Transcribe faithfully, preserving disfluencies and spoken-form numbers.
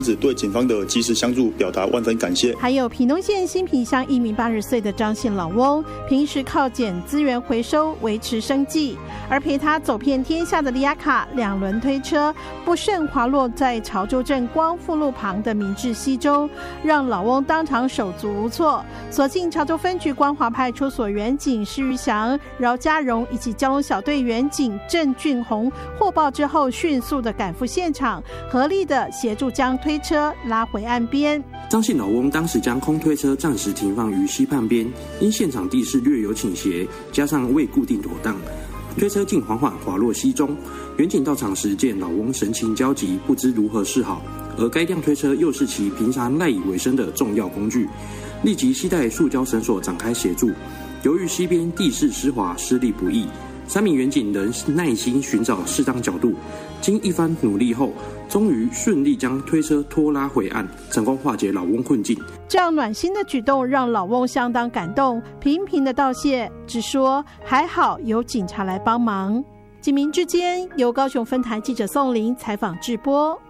对警方的及时相助表达万分感谢。 还有屏东县新埤乡一名八十岁的张姓老翁，平时靠捡资源回收维持生计，而陪他走遍天下的利亚卡两轮推车不慎滑落在潮州镇光复路旁的明治溪中，让老翁当场手足无措。所幸潮州分局光华派出所员警施玉祥、饶家荣以及交通小队员警郑俊宏获报之后，迅速的赶赴现场，合力的协助将推车拉回岸边。 张姓老翁当时将空推车暂时停放于溪畔边，因现场地势略有倾斜，加上未固定妥当，推车竟缓缓滑落溪中。员警到场时见老翁神情焦急，不知如何是好，而该辆推车又是其平常赖以为生的重要工具，立即携带塑胶绳索展开协助。由于溪边地势湿滑，施力不易，三名员警仍耐心寻找适当角度，经一番努力后，终于顺利将推车拖拉回岸，成功化解老翁困境。 这样暖心的举动让老翁相当感动，频频的道谢，只说还好有警察来帮忙。警民之间由高雄分台记者宋玲采访制播。